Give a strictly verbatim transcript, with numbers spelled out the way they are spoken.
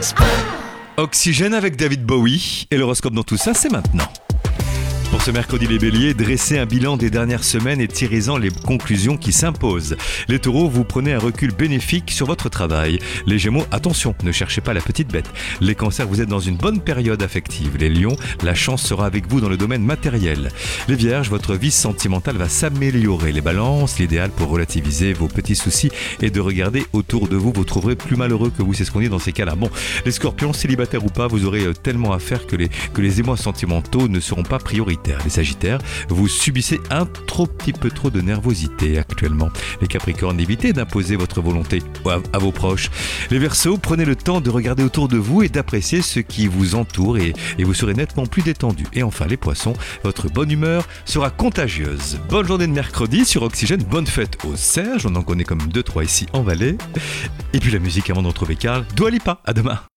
Oxygène avec David Bowie et l'horoscope dans tout ça, c'est maintenant. Pour ce mercredi les béliers, dressez un bilan des dernières semaines et tirez-en les conclusions qui s'imposent. Les taureaux, vous prenez un recul bénéfique sur votre travail. Les gémeaux, attention, ne cherchez pas la petite bête. Les cancers, vous êtes dans une bonne période affective. Les lions, la chance sera avec vous dans le domaine matériel. Les vierges, votre vie sentimentale va s'améliorer. Les balances, l'idéal pour relativiser vos petits soucis est de regarder autour de vous. Vous trouverez plus malheureux que vous, c'est ce qu'on dit dans ces cas-là. Bon, les scorpions, célibataires ou pas, vous aurez tellement à faire que les, que les émois sentimentaux ne seront pas prioritaires. Les sagittaires, vous subissez un trop petit peu trop de nervosité actuellement. Les capricornes, évitez d'imposer votre volonté à, à vos proches. Les verseaux, prenez le temps de regarder autour de vous et d'apprécier ce qui vous entoure et, et vous serez nettement plus détendu. Et enfin les poissons, votre bonne humeur sera contagieuse. Bonne journée de mercredi sur Oxygène, bonne fête aux Serge, on en connaît comme deux trois ici en Valais. Et puis la musique avant de retrouver Karl, Dua Lipa, à demain.